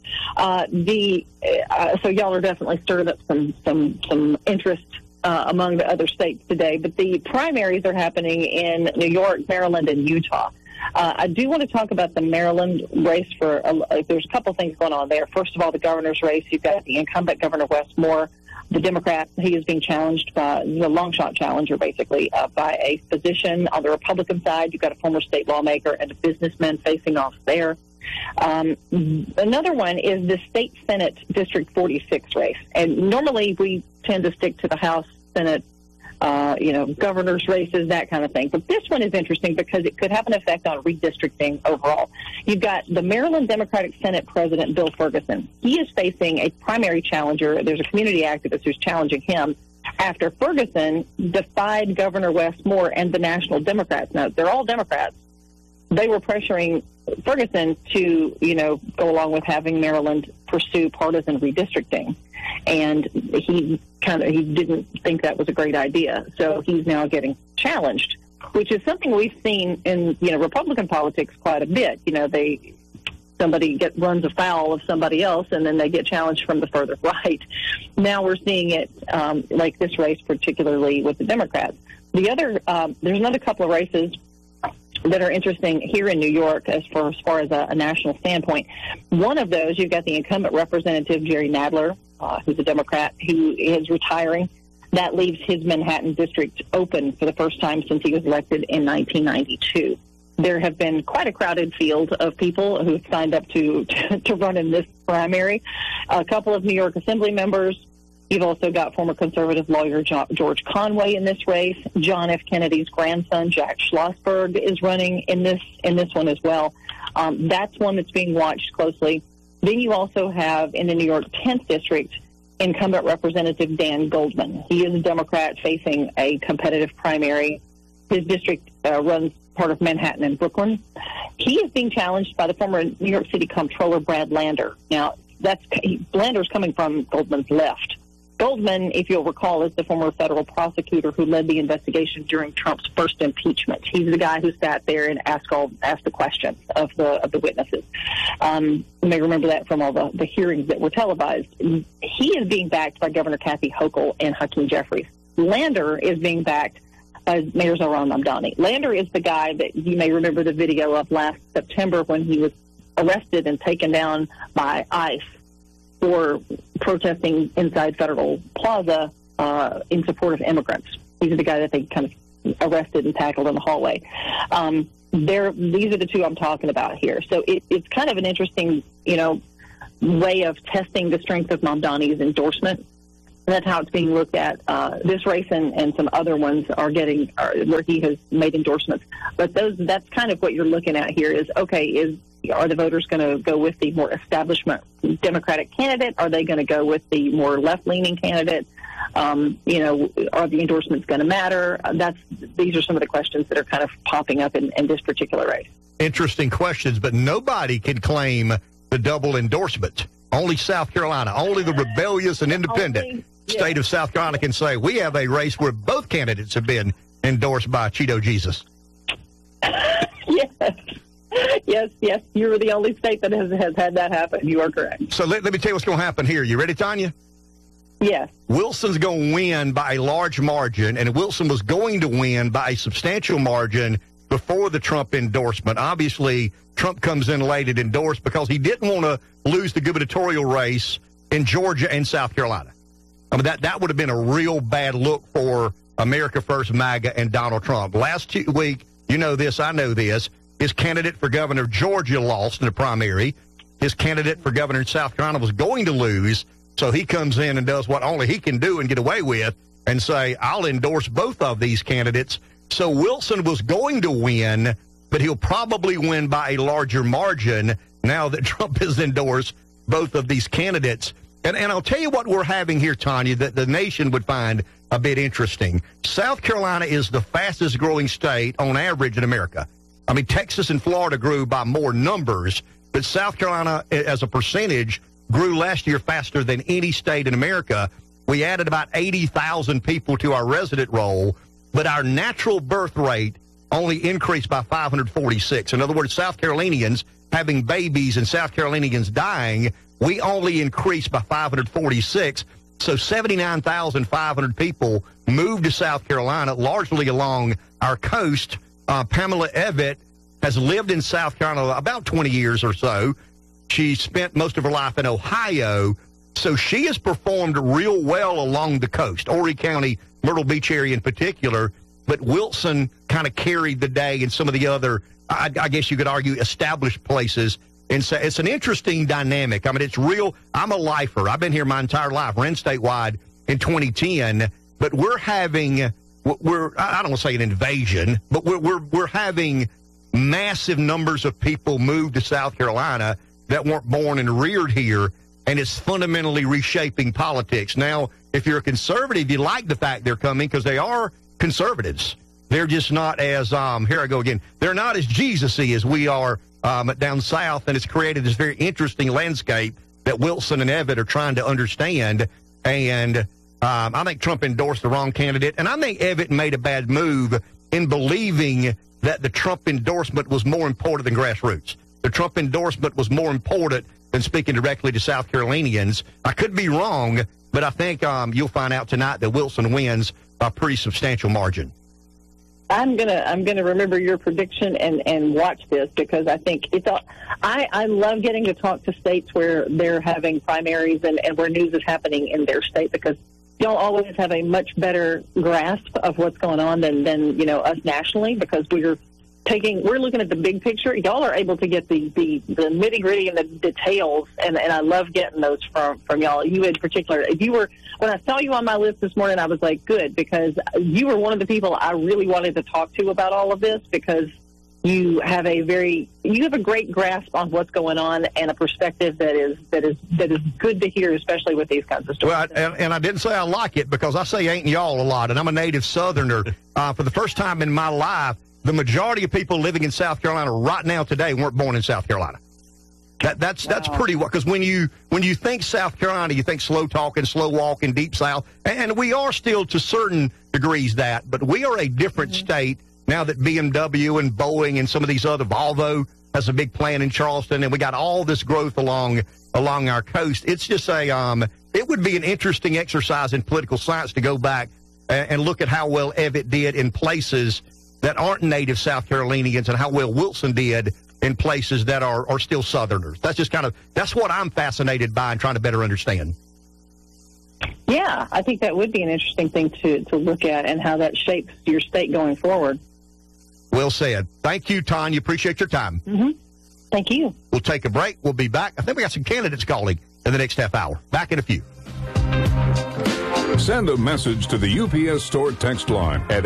So y'all are definitely stirred up some interest among the other states today. But the primaries are happening in New York, Maryland, and Utah. I do want to talk about the Maryland race there's a couple things going on there. First of all, the governor's race. You've got the incumbent Governor Wes Moore, the Democrat. He is being challenged by the long shot challenger, basically, by a physician. On the Republican side, you've got a former state lawmaker and a businessman facing off there. Another one is the state Senate District 46 race. And normally we tend to stick to the House, Senate, governor's races, that kind of thing. But this one is interesting because it could have an effect on redistricting overall. You've got the Maryland Democratic Senate President, Bill Ferguson. He is facing a primary challenger. There's a community activist who's challenging him after Ferguson defied Governor Wes Moore and the National Democrats. Now, they're all Democrats. They were pressuring Ferguson to, go along with having Maryland pursue partisan redistricting. And he didn't think that was a great idea. So he's now getting challenged, which is something we've seen in, Republican politics quite a bit. Somebody runs afoul of somebody else, and then they get challenged from the further right. Now we're seeing it like this race, particularly with the Democrats. There's another couple of races that are interesting here in New York as far as a national standpoint. One of those, you've got the incumbent representative, Jerry Nadler, who's a Democrat, who is retiring. That leaves his Manhattan district open for the first time since he was elected in 1992. There have been quite a crowded field of people who signed up to run in this primary. A couple of New York Assembly members. You've also got former conservative lawyer George Conway in this race. John F. Kennedy's grandson, Jack Schlossberg, is running in this one as well. That's one that's being watched closely. Then you also have in the New York 10th District, incumbent Representative Dan Goldman. He is a Democrat facing a competitive primary. His district runs part of Manhattan and Brooklyn. He is being challenged by the former New York City Comptroller Brad Lander. Now, Lander's coming from Goldman's left. Goldman, if you'll recall, is the former federal prosecutor who led the investigation during Trump's first impeachment. He's the guy who sat there and asked the questions of the witnesses. You may remember that from all the hearings that were televised. He is being backed by Governor Kathy Hochul and Hakeem Jeffries. Lander is being backed by Mayor Zohran Mamdani. Lander is the guy that you may remember the video of last September when he was arrested and taken down by ICE for protesting inside Federal Plaza in support of immigrants. He's the guy that they kind of arrested and tackled in the hallway. These are the two I'm talking about here. So it's kind of an interesting, way of testing the strength of Mamdani's endorsement. And that's how it's being looked at. This race and some other ones are where he has made endorsements. But that's kind of what you're looking at here is, okay, are the voters going to go with the more establishment Democratic candidate? Are they going to go with the more left-leaning candidate? Are the endorsements going to matter? These are some of the questions that are kind of popping up in this particular race. Interesting questions, but nobody can claim the double endorsement. Only South Carolina, only the rebellious and independent state of South Carolina can say, we have a race where both candidates have been endorsed by Cheeto Jesus. Yes. You're the only state that has had that happen. You are correct. So let me tell you what's going to happen here. You ready, Tanya? Yes. Wilson's going to win by a large margin, and Wilson was going to win by a substantial margin before the Trump endorsement. Obviously, Trump comes in late and endorsed because he didn't want to lose the gubernatorial race in Georgia and South Carolina. I mean, that would have been a real bad look for America First MAGA and Donald Trump. Last week, you know this, I know this, his candidate for governor of Georgia lost in the primary. His candidate for governor in South Carolina was going to lose, so he comes in and does what only he can do and get away with and say, I'll endorse both of these candidates. So Wilson was going to win, but he'll probably win by a larger margin now that Trump has endorsed both of these candidates. And I'll tell you what we're having here, Tanya, that the nation would find a bit interesting. South Carolina is the fastest growing state on average in America. I mean, Texas and Florida grew by more numbers, but South Carolina, as a percentage, grew last year faster than any state in America. We added about 80,000 people to our resident roll, but our natural birth rate only increased by 546. In other words, South Carolinians having babies and South Carolinians dying, we only increased by 546. So 79,500 people moved to South Carolina, largely along our coast. Pamela Evitt has lived in South Carolina about 20 years or so. She spent most of her life in Ohio, so she has performed real well along the coast, Horry County, Myrtle Beach area in particular, but Wilson kind of carried the day in some of the other, I guess you could argue, established places. And so it's an interesting dynamic. I mean, it's real. I'm a lifer. I've been here my entire life, ran statewide in 2010, but we're having, I don't want to say an invasion, but we're having massive numbers of people move to South Carolina that weren't born and reared here, and it's fundamentally reshaping politics. Now, if you're a conservative, you like the fact they're coming because they are conservatives. They're just not as, here I go again, they're not as Jesus-y as we are down south, and it's created this very interesting landscape that Wilson and Evitt are trying to understand. And I think Trump endorsed the wrong candidate, and I think Evitt made a bad move in believing that the Trump endorsement was more important than grassroots. The Trump endorsement was more important than speaking directly to South Carolinians. I could be wrong, but I think you'll find out tonight that Wilson wins by a pretty substantial margin. I'm gonna remember your prediction and watch this because I think I love getting to talk to states where they're having primaries and where news is happening in their state because y'all always have a much better grasp of what's going on than us nationally because we're looking at the big picture. Y'all are able to get the nitty gritty and the details, and I love getting those from y'all. You in particular, when I saw you on my list this morning, I was like, good, because you were one of the people I really wanted to talk to about all of this because you have a great grasp on what's going on and a perspective that is good to hear, especially with these kinds of stories. Well, and I didn't say I like it because I say ain't y'all a lot, and I'm a native Southerner. For the first time in my life, the majority of people living in South Carolina right now today weren't born in South Carolina. That's pretty because when you think South Carolina, you think slow talking, slow walking, deep South, and we are still to certain degrees that, but we are a different state now that BMW and Boeing and some of these other, Volvo has a big plant in Charleston, and we got all this growth along our coast. It's just it would be an interesting exercise in political science to go back and look at how well Evatt did in places that aren't native South Carolinians and how well Wilson did in places that are still Southerners. That's just that's what I'm fascinated by and trying to better understand. Yeah, I think that would be an interesting thing to look at and how that shapes your state going forward. Well said. Thank you, Tanya. Appreciate your time. Mm-hmm. Thank you. We'll take a break. We'll be back. I think we got some candidates calling in the next half hour. Back in a few. Send a message to the UPS Store text line at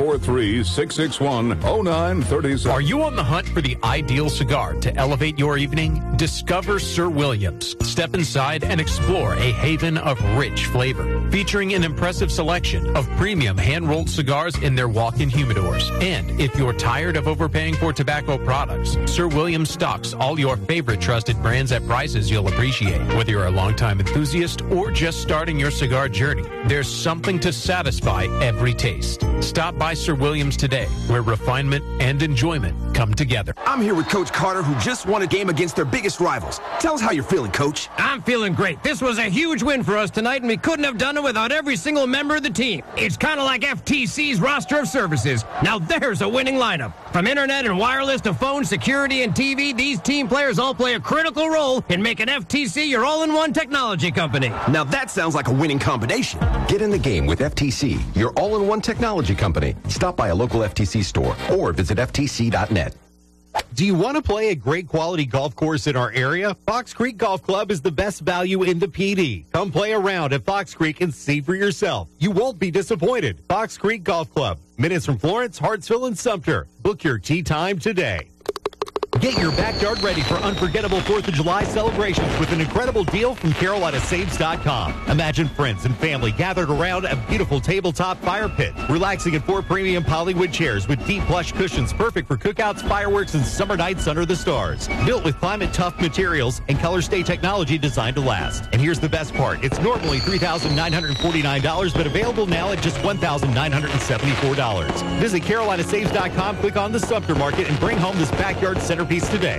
843-661-0937. Are you on the hunt for the ideal cigar to elevate your evening? Discover Sir Williams. Step inside and explore a haven of rich flavor, featuring an impressive selection of premium hand-rolled cigars in their walk-in humidors. And if you're tired of overpaying for tobacco products, Sir Williams stocks all your favorite trusted brands at prices you'll appreciate. Whether you're a longtime enthusiast or just starting your cigar journey, there's something to satisfy every taste. Stop by Sir Williams today, where refinement and enjoyment come together. I'm here with Coach Carter, who just won a game against their biggest rivals. Tell us how you're feeling, Coach. I'm feeling great. This was a huge win for us tonight, and we couldn't have done it without every single member of the team. It's kind of like FTC's roster of services. Now there's a winning lineup. From internet and wireless to phone, security, and TV, these team players all play a critical role in making FTC your all-in-one technology company. Now that sounds like a winning combination. Get in the game with FTC, your all-in-one technology company. Stop by a local FTC store or visit FTC.net. Do you want to play a great quality golf course in our area? Fox Creek Golf Club is the best value in the PD. Come play around at Fox Creek and see for yourself. You won't be disappointed. Fox Creek Golf Club, minutes from Florence, Hartsville, and Sumter. Book your tee time today. Get your backyard ready for unforgettable 4th of July celebrations with an incredible deal from CarolinaSaves.com. Imagine friends and family gathered around a beautiful tabletop fire pit, relaxing in 4 premium Hollywood chairs with deep plush cushions perfect for cookouts, fireworks, and summer nights under the stars. Built with climate-tough materials and color-stay technology designed to last. And here's the best part. It's normally $3,949, but available now at just $1,974. Visit CarolinaSaves.com, click on the Sumter Market, and bring home this backyard centerpiece today.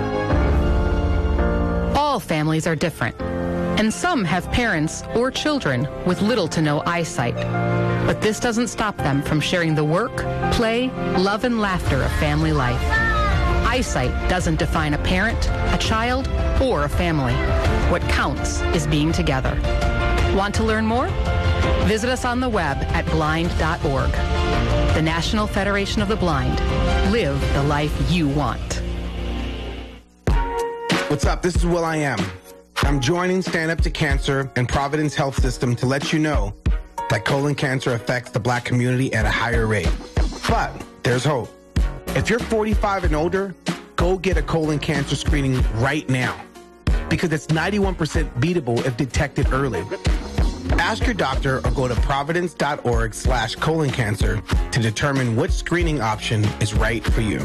All families are different, and some have parents or children with little to no eyesight. But this doesn't stop them from sharing the work, play, love, and laughter of family life. Eyesight doesn't define a parent, a child, or a family. What counts is being together. Want to learn more? Visit us on the web at blind.org. The National Federation of the Blind. Live the life you want. What's up? This is will.i.am. I'm joining Stand Up to Cancer and Providence Health System to let you know that colon cancer affects the black community at a higher rate. But there's hope. If you're 45 and older, go get a colon cancer screening right now, because it's 91% beatable if detected early. Ask your doctor or go to providence.org/colon cancer to determine which screening option is right for you.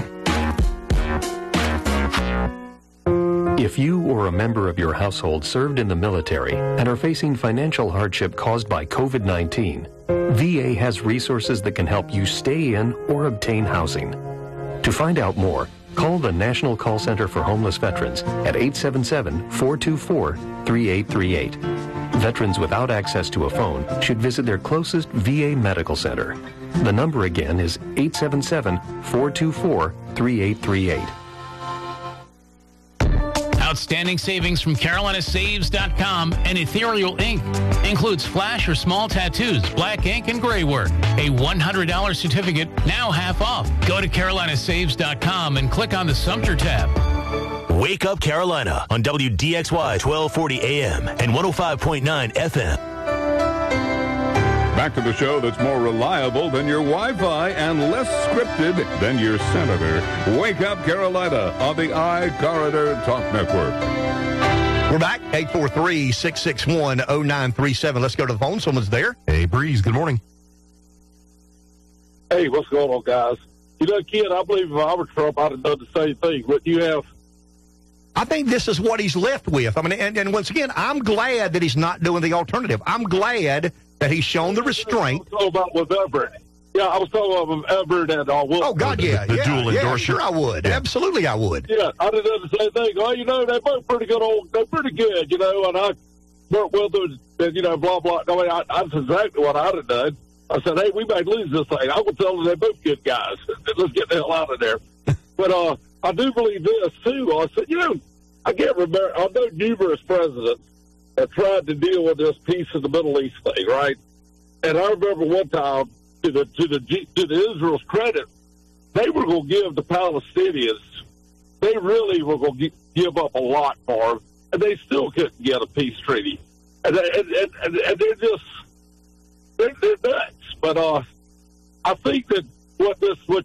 If you or a member of your household served in the military and are facing financial hardship caused by COVID-19, VA has resources that can help you stay in or obtain housing. To find out more, call the National Call Center for Homeless Veterans at 877-424-3838. Veterans without access to a phone should visit their closest VA medical center. The number again is 877-424-3838. Outstanding savings from CarolinaSaves.com and Ethereal Ink. Includes flash or small tattoos, black ink, and gray work. A $100 certificate, now half off. Go to CarolinaSaves.com and click on the Sumter tab. Wake Up Carolina on WDXY 1240 AM and 105.9 FM. Back to the show that's more reliable than your Wi-Fi and less scripted than your senator. Wake Up Carolina on the iCorridor Talk Network. We're back, 843-661-0937. Let's go to the phone. Someone's there. Hey, Breeze, good morning. Hey, what's going on, guys? You know, kid, I believe if I were Trump, I'd have done the same thing. What you have? I think this is what he's left with. I mean, and once again, I'm glad that he's not doing the alternative. I'm glad that he's shown the restraint. I was talking about with Everett. Yeah, I was talking about Everett and Wilson. Oh, God, yeah. The dual endorsement. Sure I would. Yeah. Absolutely I would. Yeah, I'd have done the same thing. Oh, you know, they're both pretty good they're pretty good, and I worked with them, and, blah, blah. I mean, that's exactly what I'd have done. I said, hey, we might lose this thing. I would tell them they're both good guys. Let's get the hell out of there. But I do believe this, too. I said, I can't remember. I know numerous presidents have tried to deal with this peace in the Middle East thing, right? And I remember one time, to the Israel's credit, they were going to give the Palestinians, they really were going to give up a lot for them, and they still couldn't get a peace treaty. And they're just, they're nuts. But I think that what